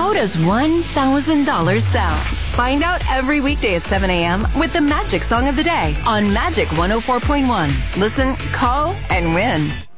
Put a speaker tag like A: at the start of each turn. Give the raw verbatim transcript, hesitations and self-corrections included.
A: How does one thousand dollars sound? Find out every weekday at seven a.m. with the Magic Song of the Day on Magic one oh four point one. Listen, call, and win.